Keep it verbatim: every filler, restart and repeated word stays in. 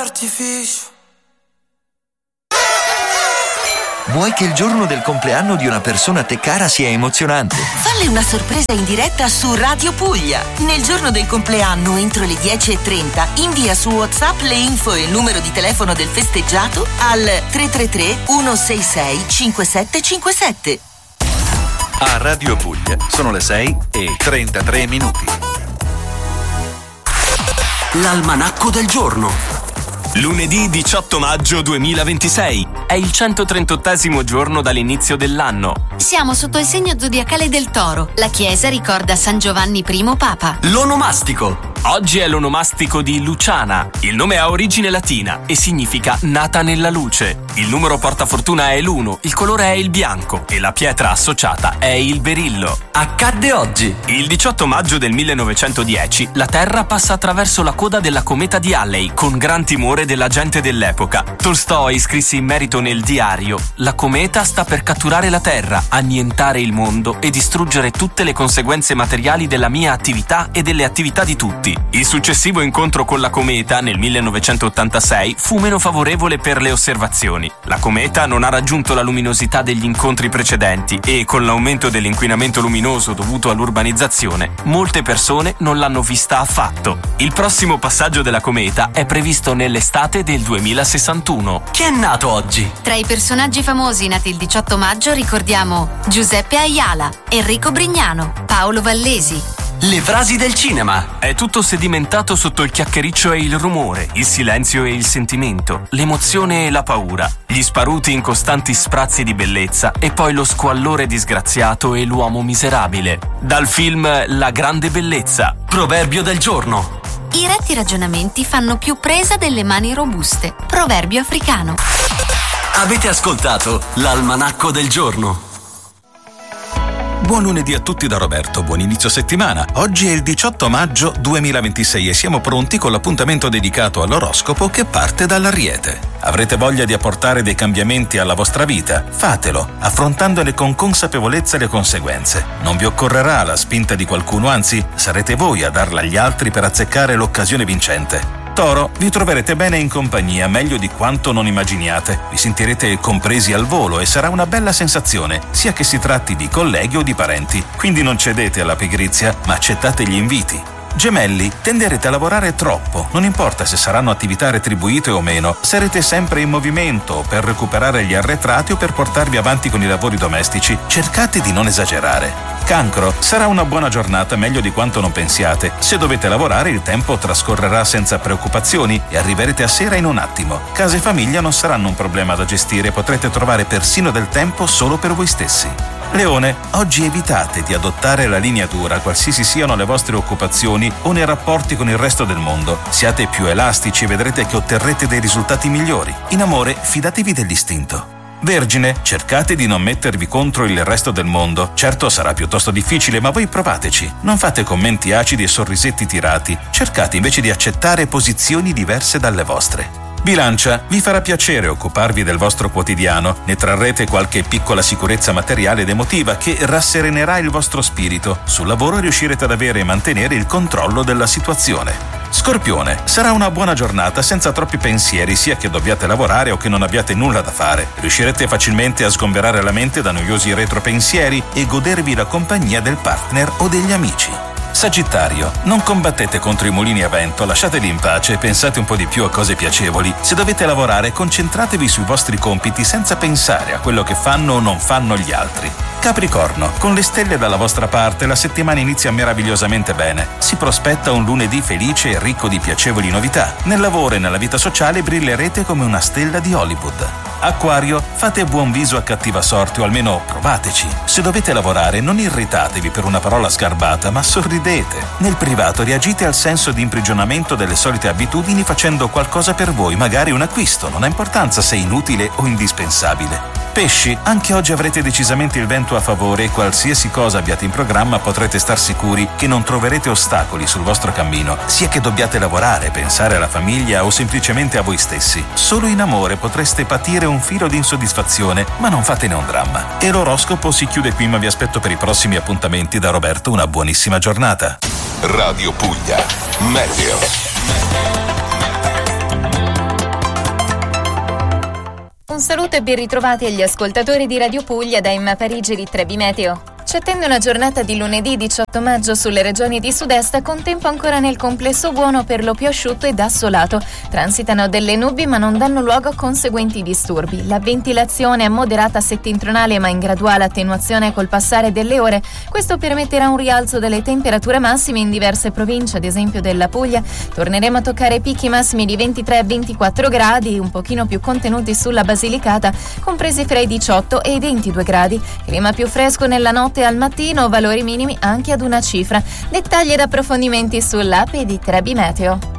d'artificio. Vuoi che il giorno del compleanno di una persona a te cara sia emozionante? Falle una sorpresa in diretta su Radio Puglia. Nel giorno del compleanno, entro le dieci e trenta, invia su WhatsApp le info e il numero di telefono del festeggiato al tre tre tre uno sei sei cinque sette cinque sette. A Radio Puglia sono le sei e trentatré minuti. L'almanacco del giorno. Lunedì diciotto maggio duemilaventisei. È il centotrentaottesimo giorno dall'inizio dell'anno. Siamo sotto il segno zodiacale del Toro. La chiesa ricorda San Giovanni primo Papa. L'onomastico. Oggi è l'onomastico di Luciana. Il nome ha origine latina e significa nata nella luce. Il numero portafortuna è l'uno, il colore è il bianco e la pietra associata è il berillo. Accadde oggi. Il diciotto maggio del millenovecentodieci la Terra passa attraverso la coda della cometa di Halley con gran timore della gente dell'epoca. Tolstoi scrisse in merito nel diario: la cometa sta per catturare la Terra, annientare il mondo e distruggere tutte le conseguenze materiali della mia attività e delle attività di tutti. Il successivo incontro con la cometa nel millenovecentottantasei fu meno favorevole per le osservazioni. La cometa non ha raggiunto la luminosità degli incontri precedenti e con l'aumento dell'inquinamento luminoso dovuto all'urbanizzazione, molte persone non l'hanno vista affatto. Il prossimo passaggio della cometa è previsto nell'estate del duemilasessantuno. Chi è nato oggi? Tra i personaggi famosi nati il diciotto maggio ricordiamo Giuseppe Ayala, Enrico Brignano, Paolo Vallesi. Le frasi del cinema. È tutto sedimentato sotto il chiacchiericcio e il rumore, il silenzio e il sentimento, l'emozione e la paura, gli sparuti in costanti sprazzi di bellezza e poi lo squallore disgraziato e l'uomo miserabile. Dal film La grande bellezza. Proverbio del giorno. I retti ragionamenti fanno più presa delle mani robuste. Proverbio africano. Avete ascoltato l'almanacco del giorno. Buon lunedì a tutti da Roberto, buon inizio settimana. Oggi è il diciotto maggio duemilaventisei e siamo pronti con l'appuntamento dedicato all'oroscopo che parte dall'Ariete. Avrete voglia di apportare dei cambiamenti alla vostra vita? Fatelo, affrontandone con consapevolezza le conseguenze. Non vi occorrerà la spinta di qualcuno, anzi, sarete voi a darla agli altri per azzeccare l'occasione vincente. Toro, vi troverete bene in compagnia, meglio di quanto non immaginiate. Vi sentirete compresi al volo e sarà una bella sensazione, sia che si tratti di colleghi o di parenti. Quindi non cedete alla pigrizia, ma accettate gli inviti. Gemelli, tenderete a lavorare troppo, non importa se saranno attività retribuite o meno, sarete sempre in movimento per recuperare gli arretrati o per portarvi avanti con i lavori domestici. Cercate di non esagerare. Cancro, sarà una buona giornata, meglio di quanto non pensiate. Se dovete lavorare, il tempo trascorrerà senza preoccupazioni e arriverete a sera in un attimo. Casa e famiglia non saranno un problema da gestire, potrete trovare persino del tempo solo per voi stessi. Leone, oggi evitate di adottare la linea dura, qualsiasi siano le vostre occupazioni o nei rapporti con il resto del mondo. Siate più elastici e vedrete che otterrete dei risultati migliori. In amore, fidatevi dell'istinto. Vergine, cercate di non mettervi contro il resto del mondo. Certo sarà piuttosto difficile, ma voi provateci. Non fate commenti acidi e sorrisetti tirati. Cercate invece di accettare posizioni diverse dalle vostre. Bilancia, vi farà piacere occuparvi del vostro quotidiano, ne trarrete qualche piccola sicurezza materiale ed emotiva che rasserenerà il vostro spirito. Sul lavoro riuscirete ad avere e mantenere il controllo della situazione. Scorpione, sarà una buona giornata senza troppi pensieri, sia che dobbiate lavorare o che non abbiate nulla da fare. Riuscirete facilmente a sgomberare la mente da noiosi retropensieri e godervi la compagnia del partner o degli amici. Sagittario, non combattete contro i mulini a vento, lasciateli in pace e pensate un po' di più a cose piacevoli. Se dovete lavorare, concentratevi sui vostri compiti senza pensare a quello che fanno o non fanno gli altri. Capricorno, con le stelle dalla vostra parte, la settimana inizia meravigliosamente bene. Si prospetta un lunedì felice e ricco di piacevoli novità. Nel lavoro e nella vita sociale brillerete come una stella di Hollywood. Acquario, fate buon viso a cattiva sorte o almeno provateci. Se dovete lavorare, non irritatevi per una parola sgarbata, ma sorridete. Nel privato reagite al senso di imprigionamento delle solite abitudini facendo qualcosa per voi, magari un acquisto, non ha importanza se inutile o indispensabile. Pesci, anche oggi avrete decisamente il vento a favore e qualsiasi cosa abbiate in programma potrete star sicuri che non troverete ostacoli sul vostro cammino, sia che dobbiate lavorare, pensare alla famiglia o semplicemente a voi stessi. Solo in amore potreste patire un filo di insoddisfazione, ma non fatene un dramma. E l'oroscopo si chiude qui, ma vi aspetto per i prossimi appuntamenti. Da Roberto una buonissima giornata. Radio Puglia, Meteo. saluto e ben ritrovati agli ascoltatori di Radio Puglia da Emma Parigi di Trebi Meteo. Ci attende una giornata di lunedì diciotto maggio sulle regioni di sud-est con tempo ancora nel complesso buono, per lo più asciutto ed assolato. Transitano delle nubi ma non danno luogo a conseguenti disturbi. La ventilazione è moderata settentrionale ma in graduale attenuazione col passare delle ore. Questo permetterà un rialzo delle temperature massime in diverse province, ad esempio della Puglia. Torneremo a toccare picchi massimi di ventitré a ventiquattro gradi, un pochino più contenuti sulla Basilicata, compresi fra i diciotto e i ventidue gradi. Clima più fresco nella notte e al mattino, valori minimi anche ad una cifra. Dettagli ed approfondimenti sull'app di Trebi Meteo.